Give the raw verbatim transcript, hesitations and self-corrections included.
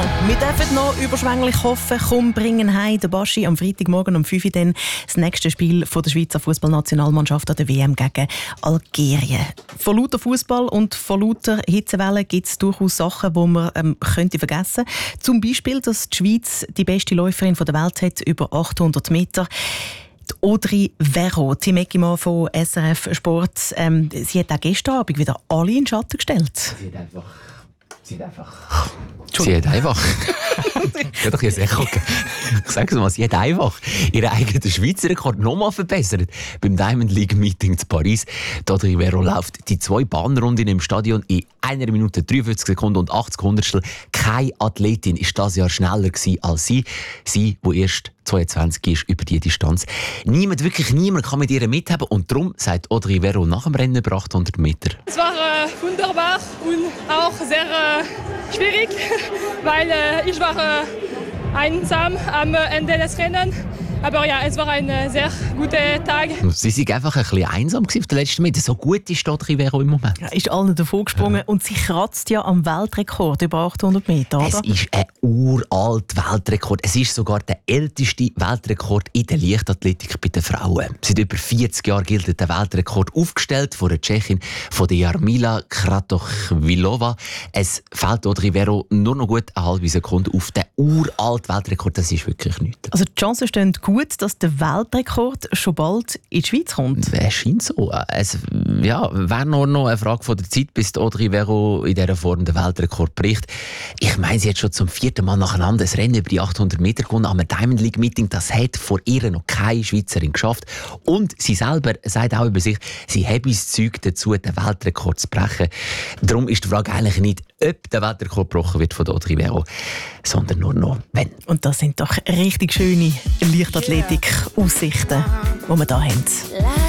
Wir dürfen noch überschwänglich hoffen, komm, bringen heim den Baschi am Freitagmorgen um fünf Uhr dann das nächste Spiel von der Schweizer Fußballnationalmannschaft an der W M gegen Algerien. Von lauter Fußball und von lauter Hitzewellen gibt es durchaus Sachen, die man ähm, könnte vergessen könnte. Zum Beispiel, dass die Schweiz die beste Läuferin der Welt hat, über achthundert Meter. Die Audrey Verreau, Team Eckimann von S R F Sport, ähm, sie hat auch gestern Abend wieder alle in den Schatten gestellt. Sie hat einfach... Sie hat einfach... Sie hat einfach... ich habe doch jetzt Echo gegeben. Ich sage es mal, sie hat einfach ihren eigenen Schweizer Rekord nochmal verbessert. Beim Diamond League Meeting zu Paris. Audrey Verreau läuft die zwei Bahnrunden im Stadion in einer Minute dreiundfünfzig Sekunden und achtzig Hundertstel. Keine Athletin war dieses Jahr schneller als sie. Sie, die erst zweiundzwanzig ist über diese Distanz. Niemand, wirklich niemand kann mit ihr mithaben. Und darum sagt Audrey Verreau nach dem Rennen über achthundert Meter. Es war äh, wunderbar und auch sehr äh, schwierig, weil äh, ich war äh, einsam am Ende des Rennens. Aber ja, es war ein äh, sehr guter Tag. Sie war einfach ein bisschen einsam auf den letzten Metern. So gut ist Audrey Verreau im Moment. Ja, ist allen davon gesprungen. Ja. Und sie kratzt ja am Weltrekord über achthundert Meter, oder? Es ist ein uralter Weltrekord. Es ist sogar der älteste Weltrekord in der Leichtathletik bei den Frauen. Seit über vierzig Jahren gilt der Weltrekord, aufgestellt von der Tschechin, von der Jarmila Kratochvilova. Es fehlt Audrey Verreau nur noch gut eine halbe Sekunde auf den uralten Weltrekord. Das ist wirklich nichts. Also die Chancen stehen gut, dass der Weltrekord schon bald in die Schweiz kommt. Es scheint so. Es ja, wäre nur noch eine Frage von der Zeit, bis Audrey Verreau in dieser Form den Weltrekord bricht. Ich meine, sie hat schon zum vierten Mal nacheinander das Rennen über die achthundert Meter gewonnen am Diamond League Meeting. Das hat vor ihr noch keine Schweizerin geschafft. Und sie selber sagt auch über sich, sie habe das Zeug dazu, den Weltrekord zu brechen. Darum ist die Frage eigentlich nicht, ob der Weltrekord gebrochen wird von Audrey Verreau, sondern nur noch, wenn. Und das sind doch richtig schöne Leichtathletik-Aussichten, die wir hier haben.